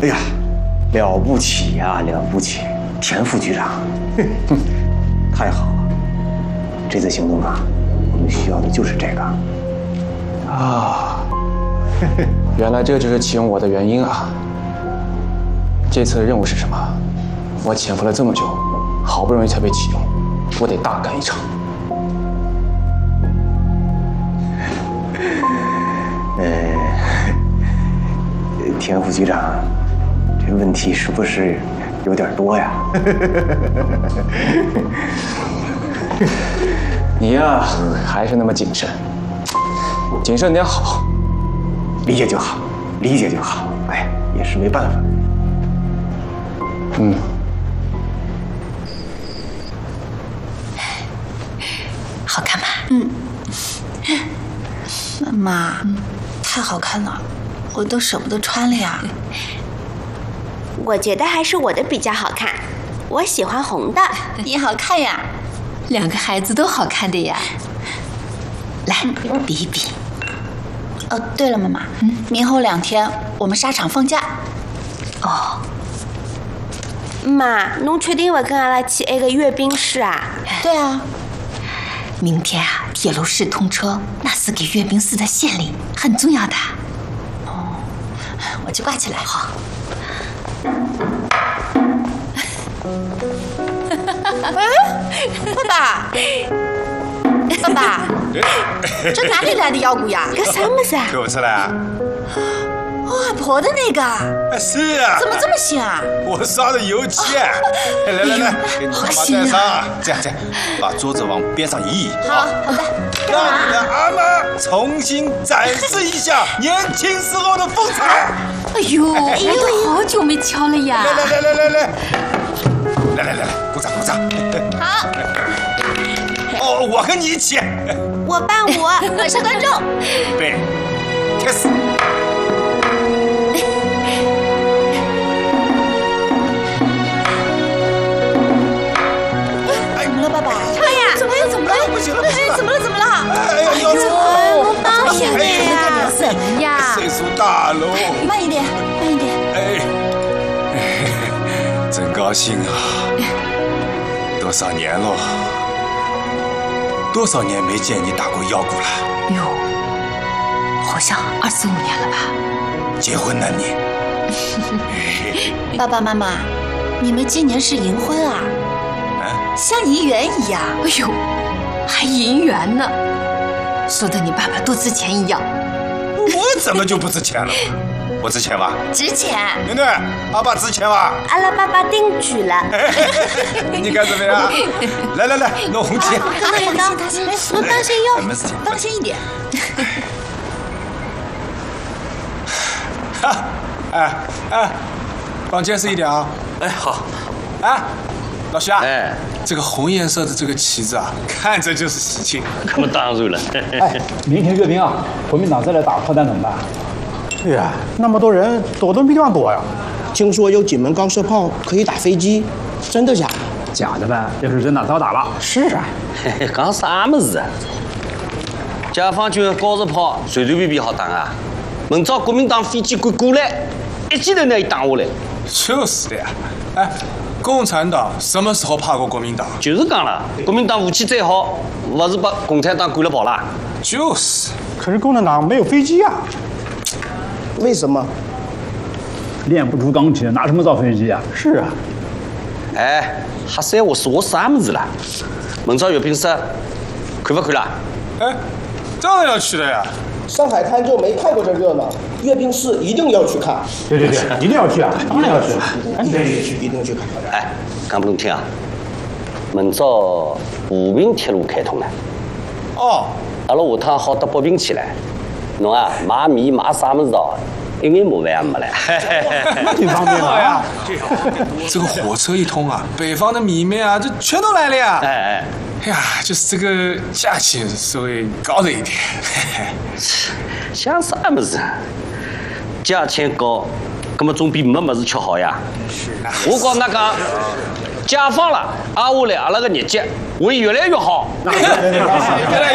哎呀，了不起呀，了不起！田副局长，太好了！这次行动啊，我们需要的就是这个。 啊，原来这就是启用我的原因啊！这次的任务是什么？我潜伏了这么久，好不容易才被启用，我得大干一场。 田副局长，这问题是不是有点多呀？ 你呀，还是那么谨慎，谨慎点好。 理解就好，理解就好。哎，也是没办法。 好看吧？ 妈妈，太好看了，我都舍不得穿了呀。 我觉得还是我的比较好看，我喜欢红的。 你好看呀， 两个孩子都好看的呀。来，比一比。 哦，对了，妈妈，明后2天我们沙场放假。 哦， 妈，侬确定不跟阿拉去那个阅兵式啊？ 对啊。 明天啊，铁路试通车，那是给阅兵式的县令，很重要的。 哦，我去挂起来。 好。 爸爸，爸爸，这哪里来的腰鼓呀？ 搿啥么子啊？ 看不出来啊？ 外婆的那个， 是啊。 怎么这么新啊？ 我烧的油漆。来，给你妈妈带上。这样，把桌子往边上移。 好的。 让你的阿妈重新展示一下年轻时候的风采。 哎呦，我都好久没敲了呀！ 来，鼓掌。 好。 哦，我跟你一起。 我伴舞， 我是观众。 预备，开始。 怎么了，爸爸？ 什么呀？ 怎么了？ 不行了！ 哎，怎么了？ 哎呀，腰子！ 侬当心点呀！ 什么呀？ 岁数大喽。 慢一点。 哎，真高兴啊！多少年了？多少年没见你打过腰鼓了？ 哟，好像25年了吧？ 结婚了你？ 爸爸妈妈，你们今年是银婚啊？像银元一样。 哎呦，还银元呢，说的你爸爸多值钱一样。 我怎么就不值钱了？我值钱吧？ 值钱。 囡囡，阿爸值钱吧？ 阿拉爸爸定居了。 你看怎么样？来，弄红旗。 我当心腰， 没事情， 当心一点。 放结实一点啊！ 哎，好。 哎，老徐啊， 哎， 这个红颜色的这个旗子啊，看着就是喜庆。 那么当然了。 哎，明天阅兵啊，国民党再来打炮弹怎么办？ 对呀，那么多人躲都没地方躲呀。 听说有几门高射炮可以打飞机，真的假的？ 假的呗，要是真的早打了。 是啊， 嘿嘿，讲啥么子啊？解放军的高射炮随随便便好打啊！明朝国民党飞机赶过来，一记头拿伊打下来。 就是的呀。哎，共产党什么时候怕过国民党？ 就是讲了，国民党武器再好，不是把共产党赶了跑啦？ 就是。 可是共产党没有飞机啊。 为什么？ 练不出钢铁，拿什么造飞机啊？ 是啊。 哎，瞎三话说啥么子啦？明朝阅兵式，看不看啦？ 哎，当然要去的呀。 上海滩就没看过这热闹，阅兵式一定要去看。 对，一定要去啊！当然要去。 一定去看。 哎，讲不侬听啊，明朝和平铁路开通了。 哦。 阿拉下趟好搭北平去了。侬啊，买米买啥么子哦，一眼麻烦也没了。 那挺方便的呀。 这个火车一通啊，北方的米面啊，这全都来了呀。 哎呀，就是这个价钱稍微高了一点。 想啥么子？价钱高，那么总比没么子吃好呀。我告那讲，解放了，挨下来阿拉个日节会越来越好。